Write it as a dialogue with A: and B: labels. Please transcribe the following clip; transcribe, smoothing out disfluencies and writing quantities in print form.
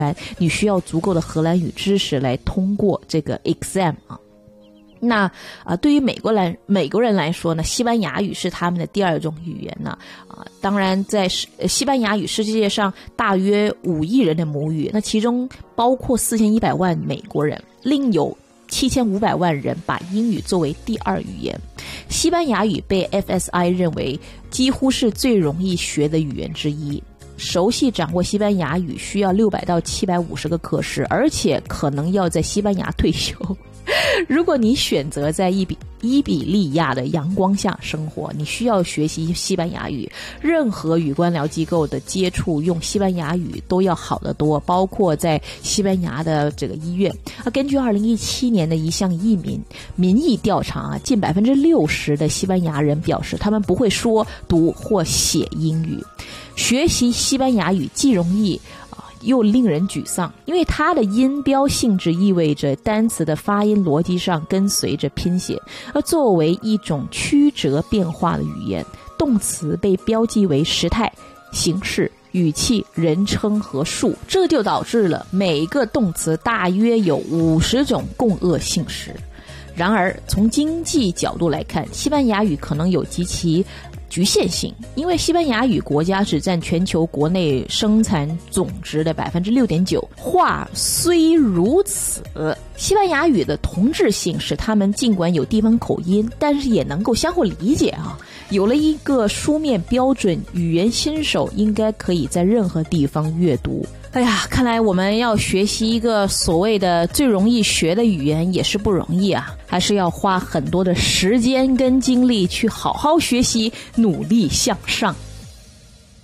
A: 你需要足够的荷兰语知识来通过这个 exam 啊。那对于美国人来说呢，西班牙语是他们的第二种语言呢。当然在西班牙语世界上大约5亿人的母语，那其中包括4100万美国人，另有7500万人把英语作为第二语言。西班牙语被 FSI 认为几乎是最容易学的语言之一。熟悉掌握西班牙语需要600到750个课时，而且可能要在西班牙退休。如果你选择在伊比利亚的阳光下生活，你需要学习西班牙语。任何与官僚机构的接触用西班牙语都要好得多，包括在西班牙的这个医院。根据2017年的一项民意调查，近60%的西班牙人表示他们不会说、读或写英语。学习西班牙语既容易又令人沮丧，因为它的音标性质意味着单词的发音逻辑上跟随着拼写，而作为一种曲折变化的语言，动词被标记为时态、形式、语气、人称和数，这就导致了每个动词大约有50种共轭姓氏。然而从经济角度来看，西班牙语可能有极其局限性，因为西班牙语国家只占全球国内生产总值的 6.9%。 话虽如此，西班牙语的同质性使他们尽管有地方口音，但是也能够相互理解啊。有了一个书面标准，语言新手应该可以在任何地方阅读。看来我们要学习一个所谓的最容易学的语言也是不容易啊，还是要花很多的时间跟精力去好好学习，努力向上。